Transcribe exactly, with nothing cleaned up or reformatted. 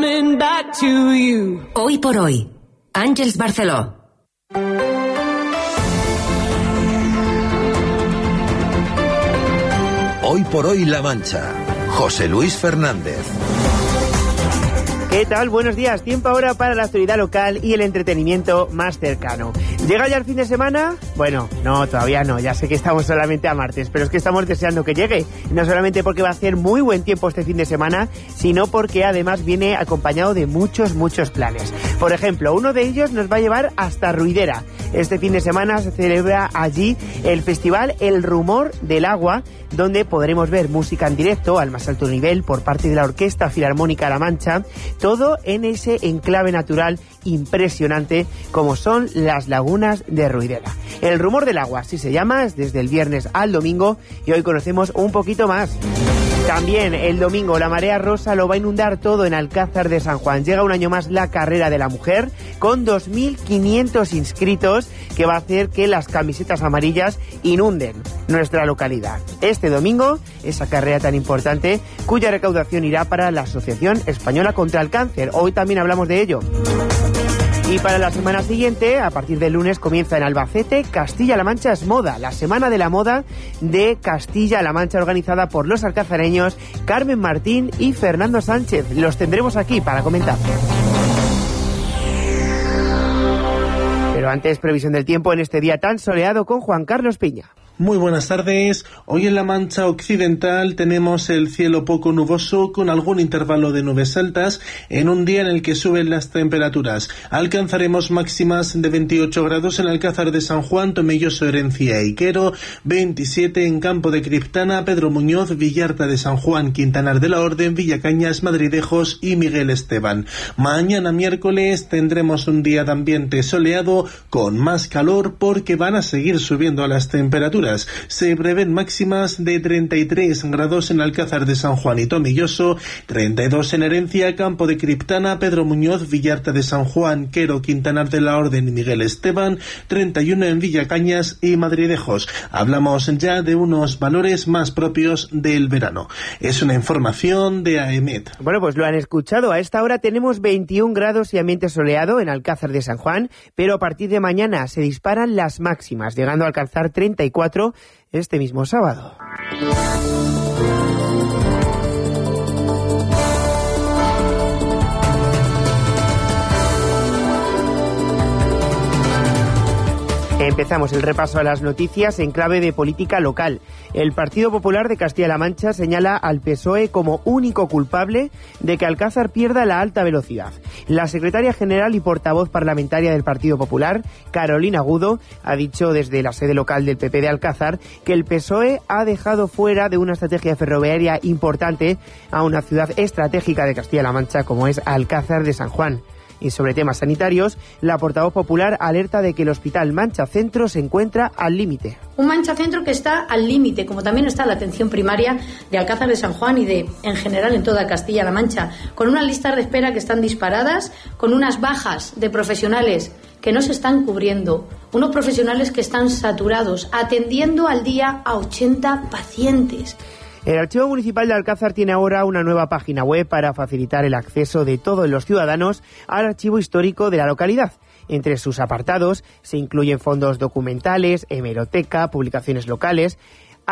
coming back to you. Hoy por hoy, Àngels Barceló. Hoy por hoy La Mancha. José Luis Fernández. ¿Qué tal? Buenos días. Tiempo ahora para la actualidad local y el entretenimiento más cercano. ¿Llega ya el fin de semana? Bueno, no, todavía no. Ya sé que estamos solamente a martes, pero es que estamos deseando que llegue. No solamente porque va a hacer muy buen tiempo este fin de semana, sino porque además viene acompañado de muchos, muchos planes. Por ejemplo, uno de ellos nos va a llevar hasta Ruidera. Este fin de semana se celebra allí el festival El Rumor del Agua, donde podremos ver música en directo al más alto nivel por parte de la Orquesta Filarmónica La Mancha, todo en ese enclave natural impresionante como son las lagunas de Ruidera. El Rumor del Agua, así se llama, es desde el viernes al domingo y hoy conocemos un poquito más. También el domingo la marea rosa lo va a inundar todo en Alcázar de San Juan. Llega un año más la carrera de la mujer con dos mil quinientos inscritos que va a hacer que las camisetas amarillas inunden nuestra localidad. Este domingo, esa carrera tan importante cuya recaudación irá para la Asociación Española contra el Cáncer. Hoy también hablamos de ello. Y para la semana siguiente, a partir del lunes, comienza en Albacete Castilla-La Mancha es Moda, la Semana de la Moda de Castilla-La Mancha, organizada por los alcazareños Carmen Martín y Fernando Sánchez. Los tendremos aquí para comentar. Pero antes, previsión del tiempo en este día tan soleado con Juan Carlos Piña. Muy buenas tardes. Hoy en la Mancha Occidental tenemos el cielo poco nuboso con algún intervalo de nubes altas en un día en el que suben las temperaturas. Alcanzaremos máximas de veintiocho grados en Alcázar de San Juan, Tomelloso, Herencia y Quero, veintisiete en Campo de Criptana, Pedro Muñoz, Villarta de San Juan, Quintanar de la Orden, Villacañas, Madridejos y Miguel Esteban. Mañana miércoles tendremos un día de ambiente soleado con más calor porque van a seguir subiendo las temperaturas. Se prevén máximas de treinta y tres grados en Alcázar de San Juan y Tomelloso, treinta y dos en Herencia, Campo de Criptana, Pedro Muñoz, Villarta de San Juan, Quero, Quintanar de la Orden y Miguel Esteban, treinta y uno en Villacañas y Madridejos. Hablamos ya de unos valores más propios del verano. Es una información de A E M E T. Bueno, pues lo han escuchado. A esta hora tenemos veintiún grados y ambiente soleado en Alcázar de San Juan, pero a partir de mañana se disparan las máximas, llegando a alcanzar treinta y cuatro este mismo sábado. Empezamos el repaso a las noticias en clave de política local. El Partido Popular de Castilla-La Mancha señala al P S O E como único culpable de que Alcázar pierda la alta velocidad. La secretaria general y portavoz parlamentaria del Partido Popular, Carolina Agudo, ha dicho desde la sede local del P P de Alcázar que el P S O E ha dejado fuera de una estrategia ferroviaria importante a una ciudad estratégica de Castilla-La Mancha como es Alcázar de San Juan. Y sobre temas sanitarios, la portavoz popular alerta de que el Hospital Mancha Centro se encuentra al límite. Un Mancha Centro que está al límite, como también está la atención primaria de Alcázar de San Juan y de, en general, en toda Castilla-La Mancha, con unas listas de espera que están disparadas, con unas bajas de profesionales que no se están cubriendo, unos profesionales que están saturados, atendiendo al día a ochenta pacientes. El Archivo Municipal de Alcázar tiene ahora una nueva página web para facilitar el acceso de todos los ciudadanos al archivo histórico de la localidad. Entre sus apartados se incluyen fondos documentales, hemeroteca, publicaciones locales.